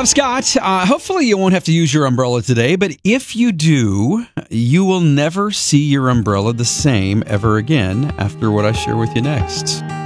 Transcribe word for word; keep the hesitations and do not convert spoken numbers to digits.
I'm Scott. Uh, hopefully you won't have to use your umbrella today, but if you do, you will never see your umbrella the same ever again after what I share with you next.